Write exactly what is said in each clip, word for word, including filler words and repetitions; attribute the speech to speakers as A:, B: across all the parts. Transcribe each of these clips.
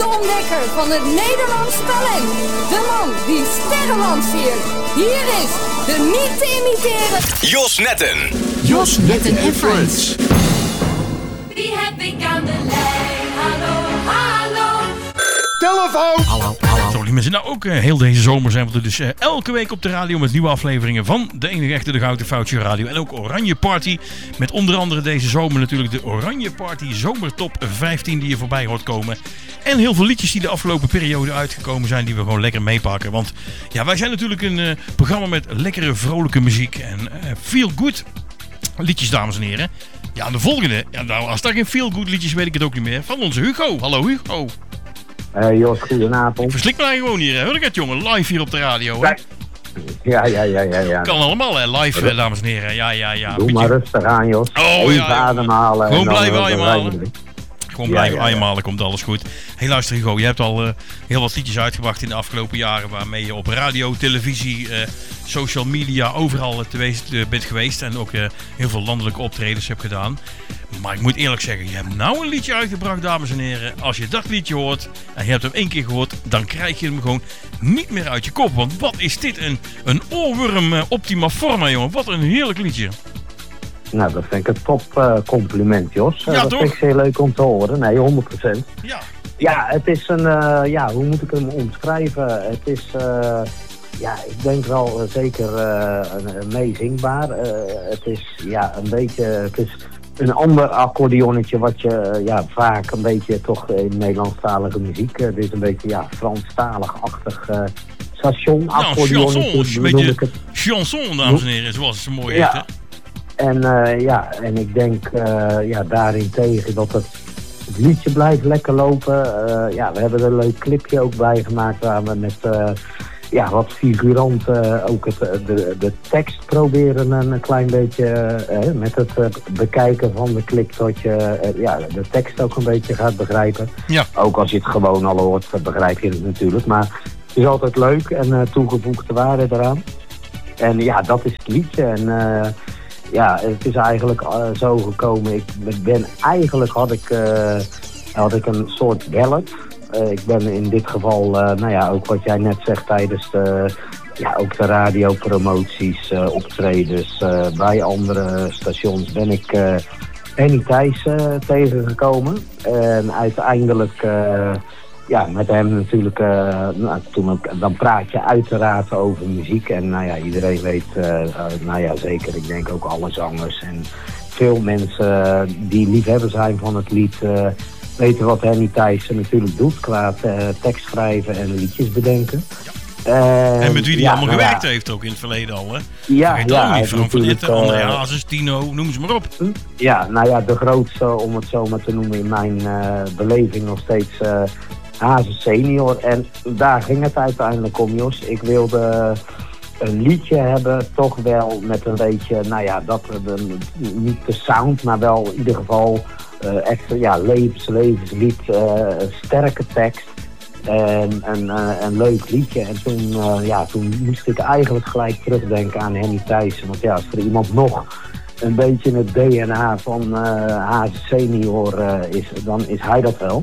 A: ontdekker van het Nederlands talent. De man die sterren lanceert. Hier is de niet te imiteren
B: Jos Netten.
A: Jos Netten en Friends.
C: Wie heb ik aan de lijn? Hallo, hallo.
D: Telefoon!
E: Hallo, hallo. Zo, die mensen nou ook uh, heel deze zomer zijn we dus uh, elke week op de radio met nieuwe afleveringen van de enige echte de Gouden Foutje Radio. En ook Oranje Party met onder andere deze zomer natuurlijk de Oranje Party Zomertop vijftien die je voorbij hoort komen. En heel veel liedjes die de afgelopen periode uitgekomen zijn die we gewoon lekker meepakken. Want ja, wij zijn natuurlijk een uh, programma met lekkere vrolijke muziek en uh, feel good liedjes, dames en heren. Ja, de volgende, ja, nou, als dat geen feel good liedjes weet ik het ook niet meer, van onze Hugo. Hallo Hugo.
F: Uh, Jos, goedenavond.
E: Verslik mij gewoon hier, hè. Hoor ik het, jongen? Live hier op de radio, hè?
F: Ja, ja, ja, ja, ja.
E: Kan allemaal, hè? Live, hè, dames en heren. Ja, ja, ja.
F: Doe maar rustig aan, Jos.
E: Oh,
F: Even
E: ja,
F: ademhalen.
E: Gewoon
F: en
E: blijven
F: dan,
E: ademhalen. Gewoon blijven
F: ja, ja, ja.
E: ademhalen, komt alles goed. Hey, luister Hugo, je hebt al uh, heel wat liedjes uitgebracht in de afgelopen jaren waarmee je op radio, televisie, uh, social media, overal te wezen, uh, bent geweest en ook uh, heel veel landelijke optredens hebt gedaan. Maar ik moet eerlijk zeggen, je hebt nou een liedje uitgebracht, dames en heren. Als je dat liedje hoort en je hebt hem één keer gehoord, dan krijg je hem gewoon niet meer uit je kop. Want wat is dit een, een oorworm uh, optima forma, jongen. Wat een heerlijk liedje.
F: Nou, dat vind ik een top uh, compliment, Jos.
E: Ja,
F: uh, dat
E: toch?
F: vind ik zeer leuk om te horen. Nee, honderd procent.
E: Ja.
F: Ja, het is een, uh, ja, hoe moet ik hem omschrijven? Het is, uh, ja, ik denk wel uh, zeker uh, meezingbaar. Uh, het is, ja, een beetje, het is een ander accordeonnetje wat je, uh, ja, vaak een beetje toch in Nederlandstalige muziek. Uh, dit is een beetje, ja, Franstalig-achtig uh, station-accordeonnetje.
E: Nou, chanson, een beetje chanson, dames en heren, zoals het zo mooi heet, hè?
F: En uh, ja, en ik denk uh, ja, daarin tegen dat het, het liedje blijft lekker lopen. Uh, ja, we hebben er een leuk clipje ook bij gemaakt waar we met uh, ja, wat figuranten ook het, de, de tekst proberen een klein beetje uh, met het uh, bekijken van de clip dat je uh, ja, de tekst ook een beetje gaat begrijpen.
E: Ja.
F: Ook als je het gewoon al hoort, begrijp je het natuurlijk. Maar het is altijd leuk en uh, toegevoegde waarde eraan. En ja, dat is het liedje. En uh, ja, het is eigenlijk uh, zo gekomen. Ik ben eigenlijk had ik, uh, had ik een soort ballad. Uh, ik ben in dit geval, uh, nou ja, ook wat jij net zegt tijdens de, ja, ook de radiopromoties, uh, optredens uh, bij andere stations ben ik uh, Henny Thijs uh, tegengekomen. En uiteindelijk, uh, ja, met hem natuurlijk, uh, nou, toen ook, dan praat je uiteraard over muziek. En nou ja, iedereen weet, uh, uh, nou ja, zeker, ik denk ook alle zangers en veel mensen uh, die liefhebber zijn van het lied, uh, weten wat Henny Thijs natuurlijk doet qua uh, tekst schrijven en liedjes bedenken.
E: Ja.
F: Uh,
E: en met wie die
F: ja,
E: allemaal
F: nou
E: gewerkt
F: ja.
E: heeft ook in het verleden al, hè?
F: Ja,
E: Vergeet
F: ja,
E: ook niet, Frank van Etten, André
F: uh,
E: Hazes, Tino, noem ze maar op.
F: Ja, nou ja, de grootste, om het zo maar te noemen, in mijn uh, beleving nog steeds uh, Hazes senior. En daar ging het uiteindelijk om, Jos. Ik wilde een liedje hebben, toch wel met een beetje, nou ja, dat, de, niet de sound, maar wel in ieder geval uh, echt, ja, levens, levenslied, uh, een sterke tekst. En een, uh, een leuk liedje. En toen, uh, ja, toen moest ik eigenlijk gelijk terugdenken aan Henny Thijs. Want ja, als er iemand nog een beetje het D N A van uh, Hazes senior uh, is, dan is hij dat wel.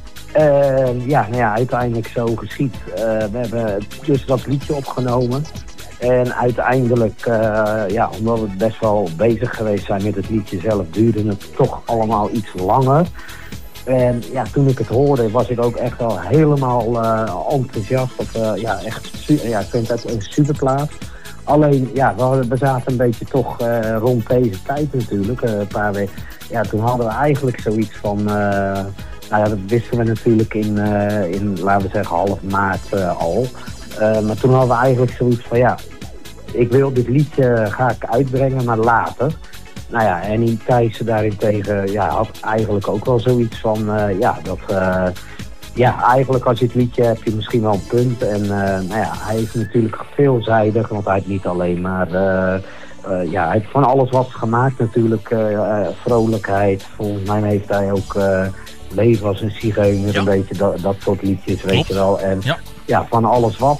F: Uh, ja, nou ja, uiteindelijk zo geschied. Uh, we hebben dus dat liedje opgenomen. En uiteindelijk, uh, ja, omdat we best wel bezig geweest zijn met het liedje zelf, duurde het toch allemaal iets langer. En ja, toen ik het hoorde, was ik ook echt wel helemaal uh, enthousiast. Of, uh, ja, echt, ja, ik vind het een superplaat. Alleen, ja, we, we zaten een beetje toch uh, rond deze tijd natuurlijk. Uh, een paar weken. Ja, toen hadden we eigenlijk zoiets van, uh, nou ja, dat wisten we natuurlijk in, uh, in laten we zeggen, half maart uh, al. Uh, maar toen hadden we eigenlijk zoiets van, ja, ik wil dit liedje ga ik uitbrengen, maar later. Nou ja, en in Thijs daarentegen, ja, had eigenlijk ook wel zoiets van, uh, ja, dat, uh, ja, eigenlijk als je het liedje hebt, heb je misschien wel een punt. En uh, nou ja, hij is natuurlijk veelzijdig, want hij heeft niet alleen maar, uh, uh, ja, hij heeft van alles wat gemaakt natuurlijk, uh, uh, vrolijkheid. Volgens mij heeft hij ook uh, Leven als een zigeuner, ja. Een beetje dat, dat soort liedjes, weet Klopt. Je wel. En ja. ja, van alles wat.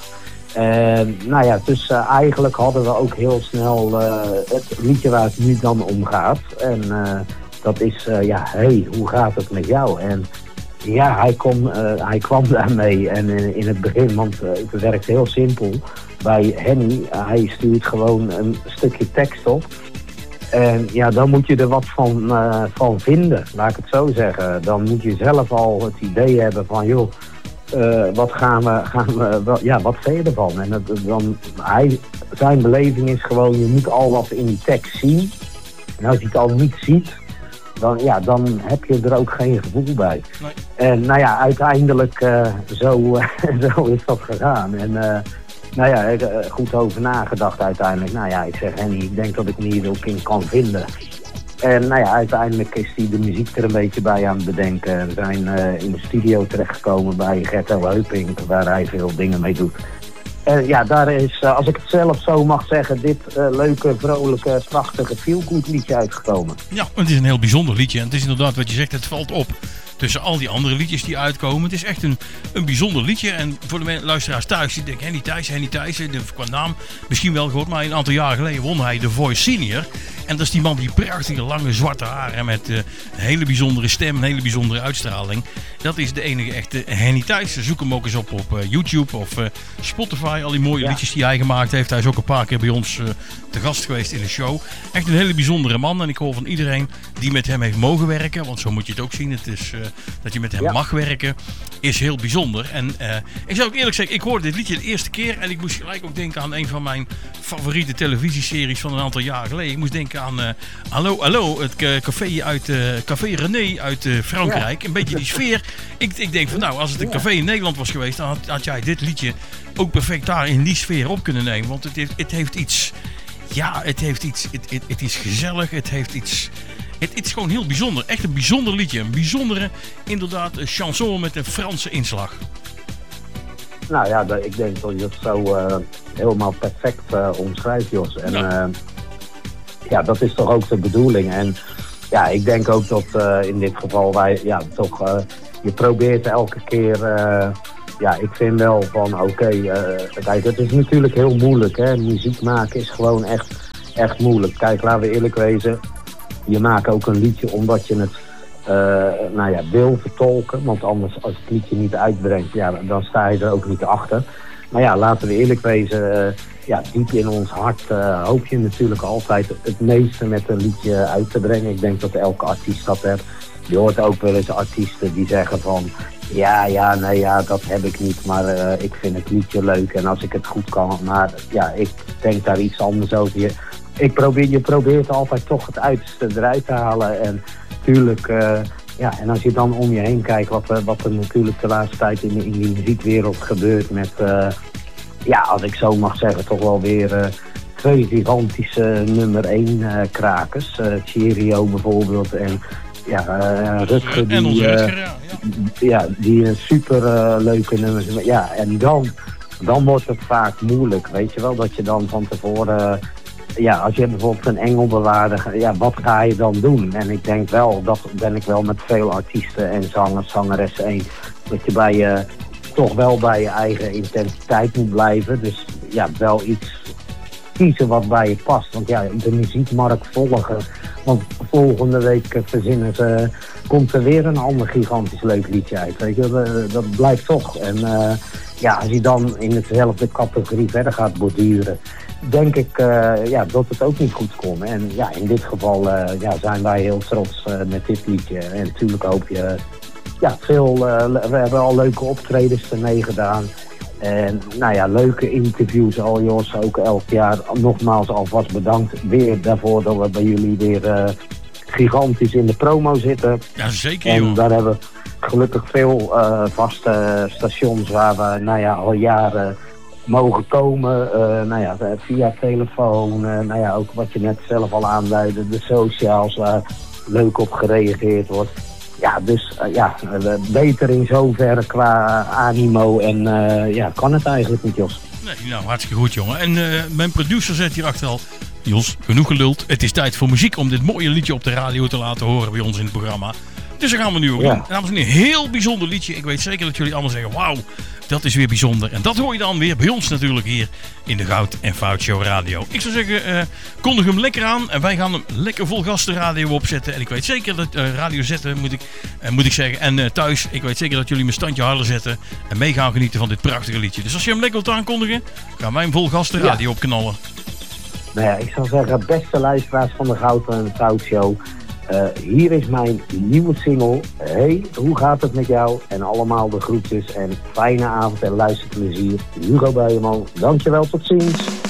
F: En nou ja, dus uh, eigenlijk hadden we ook heel snel uh, het liedje waar het nu dan om gaat. En uh, dat is, uh, ja, hey, hoe gaat het met jou? En Ja, hij, kon, uh, hij kwam daarmee en uh, in het begin, want uh, het werkt heel simpel. Bij Henny, uh, hij stuurt gewoon een stukje tekst op. En ja, dan moet je er wat van, uh, van vinden, laat ik het zo zeggen. Dan moet je zelf al het idee hebben van, joh, uh, wat gaan we, gaan we wat, ja, wat vind je ervan? En het, dan, hij, zijn beleving is gewoon, je moet al wat in die tekst zien. En als je het al niet ziet, dan, ja, dan heb je er ook geen gevoel bij. Nee. En nou ja, uiteindelijk uh, zo, uh, zo is dat gegaan. En uh, nou ja, ik heb goed over nagedacht uiteindelijk. Nou ja, ik zeg Henny, ik denk dat ik me hier ook in kan vinden. En nou ja, uiteindelijk is hij de muziek er een beetje bij aan het bedenken. We zijn uh, in de studio terechtgekomen bij Gerto Heupink, waar hij veel dingen mee doet. En ja, daar is, uh, als ik het zelf zo mag zeggen, dit uh, leuke, vrolijke, prachtige feel-good liedje uitgekomen.
E: Ja, het is een heel bijzonder liedje. En het is inderdaad wat je zegt, het valt op tussen al die andere liedjes die uitkomen. Het is echt een, een bijzonder liedje. En voor de luisteraars thuis, die denken, Henny Thijs, Henny Thijs, qua naam misschien wel gehoord, maar een aantal jaren geleden won hij The Voice Senior. En dat is die man die prachtige lange zwarte haren met uh, een hele bijzondere stem, een hele bijzondere uitstraling. Dat is de enige echte Henny Thijs. Zoek hem ook eens op op uh, YouTube of uh, Spotify. Al die mooie ja. liedjes die hij gemaakt heeft. Hij is ook een paar keer bij ons uh, te gast geweest in de show. Echt een hele bijzondere man. En ik hoor van iedereen die met hem heeft mogen werken. Want zo moet je het ook zien. Het is uh, dat je met hem ja. mag werken. Is heel bijzonder. En uh, ik zou ook eerlijk zeggen, ik hoorde dit liedje de eerste keer. En ik moest gelijk ook denken aan een van mijn favoriete televisieseries van een aantal jaar geleden. Ik moest denken aan uh, Hallo, Hallo. Het uh, café uit uh, Café René uit uh, Frankrijk. Ja. Een beetje die sfeer. Ik, ik denk van nou, als het een café in Nederland was geweest, dan had, had jij dit liedje ook perfect daar in die sfeer op kunnen nemen. Want het heeft, het heeft iets, ja, het heeft iets, het, het, het is gezellig, het heeft iets, het, het is gewoon heel bijzonder. Echt een bijzonder liedje, een bijzondere, inderdaad, een chanson met een Franse inslag.
F: Nou ja, ik denk dat je het zo uh, helemaal perfect uh, omschrijft, Jos. En ja. Uh, ja, dat is toch ook de bedoeling. En ja, ik denk ook dat uh, in dit geval wij, ja, toch... Uh, je probeert elke keer, uh, ja, ik vind wel van oké, okay, uh, kijk, het is natuurlijk heel moeilijk, hè. Muziek maken is gewoon echt, echt moeilijk. Kijk, laten we eerlijk wezen, je maakt ook een liedje omdat je het, uh, nou ja, wil vertolken. Want anders, als het liedje niet uitbrengt, ja, dan sta je er ook niet achter. Maar ja, laten we eerlijk wezen, uh, ja, diep in ons hart uh, hoop je natuurlijk altijd het meeste met een liedje uit te brengen. Ik denk dat elke artiest dat heeft. Je hoort ook wel eens artiesten die zeggen van... Ja, ja, nee, ja, dat heb ik niet, maar uh, ik vind het liedje leuk en als ik het goed kan. Maar ja, ik denk daar iets anders over. Je, ik probeer, je probeert altijd toch het uiterste eruit te halen. En natuurlijk, uh, ja, en als je dan om je heen kijkt wat, uh, wat er natuurlijk de laatste tijd in, in die muziekwereld gebeurt met... Uh, ja, als ik zo mag zeggen, toch wel weer... Uh, twee gigantische nummer één uh, krakers. Uh, Cheerio bijvoorbeeld en... Ja, uh, Rutger die, uh, Rutger, ja, ja. ja, die uh, super uh, leuke nummers. Ja, en dan, dan wordt het vaak moeilijk, weet je wel, dat je dan van tevoren, uh, ja, als je bijvoorbeeld een engelbewaarder, ja, wat ga je dan doen? En ik denk wel, dat ben ik wel met veel artiesten en zangers, zangeressen eens, dat je bij je, toch wel bij je eigen intensiteit moet blijven. Dus ja, wel iets kiezen wat bij je past. Want ja, de muziekmarkt volgen. Want volgende week verzinnen ze, komt er weer een ander gigantisch leuk liedje uit. Weet je, dat, dat blijft toch. En uh, ja, als je dan in hetzelfde categorie verder gaat borduren, denk ik uh, ja, dat het ook niet goed komt. En ja, in dit geval uh, ja, zijn wij heel trots uh, met dit liedje. En natuurlijk hoop je, ja, veel, uh, we hebben al leuke optredens ermee gedaan. En nou ja, leuke interviews al, Jos, ook elk jaar. Nogmaals alvast bedankt weer daarvoor dat we bij jullie weer uh, gigantisch in de promo zitten.
E: Ja, zeker,
F: en
E: joh.
F: daar hebben we gelukkig veel uh, vaste stations waar we nou ja, al jaren mogen komen. Uh, nou ja, via telefoon, uh, nou ja, ook wat je net zelf al aanduidde, de socials waar leuk op gereageerd wordt. Ja, dus uh, ja, uh, beter in zoverre qua animo en uh, ja, kan het eigenlijk niet, Jos.
E: Nee, nou, hartstikke goed, jongen. En uh, mijn producer zet hierachter al, Jos, genoeg geluld. Het is tijd voor muziek om dit mooie liedje op de radio te laten horen bij ons in het programma. Dus dat gaan we nu ook
F: Ja.
E: doen. Dames en heren, een heel bijzonder liedje. Ik weet zeker dat jullie allemaal zeggen, wauw, dat is weer bijzonder. En dat hoor je dan weer bij ons natuurlijk hier in de Goud en Fout Show Radio. Ik zou zeggen, uh, kondig hem lekker aan. En wij gaan hem lekker vol gasten radio opzetten. En ik weet zeker dat uh, radio zetten, moet ik, uh, moet ik zeggen. En uh, thuis, ik weet zeker dat jullie mijn standje harder zetten. En mee gaan genieten van dit prachtige liedje. Dus als je hem lekker wilt aankondigen, gaan wij hem vol gasten radio ja. opknallen.
F: Nou ja, ik zou zeggen, beste luisteraars van de Goud en Fout Show. Uh, hier is mijn nieuwe single. Hey, hoe gaat het met jou? En allemaal de groetjes en fijne avond en luisterplezier. Hugo Buijman, dankjewel, tot ziens.